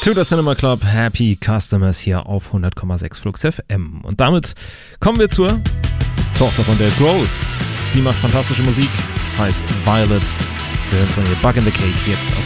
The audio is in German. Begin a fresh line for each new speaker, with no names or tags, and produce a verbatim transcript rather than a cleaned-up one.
To the Cinema Club, Happy Customers hier auf hundert Komma sechs Flux F M. Und damit kommen wir zur Tochter von Dave Grohl. Die macht fantastische Musik, heißt Violet. Wir hören von ihr Bug in the Cage jetzt auf